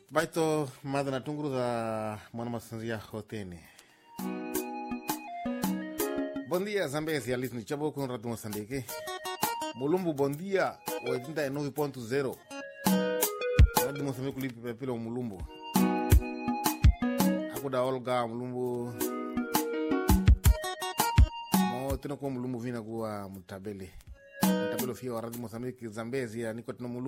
Baito mada na tunguru za mwana masanzia hotene. Bom dia, Zambezi, Alice ni chabo com Radio Moçambique. Mulumbu, bom dia, 89.0. Radio Moçambique kulipi pila Mulumbu. Ako da Olga Mulumbu. Mo tena kwa Mulumbu vina kuwa mutabele. Mutabele fio wa Radio Moçambique Zambezi ya niko tuna Mulumbu.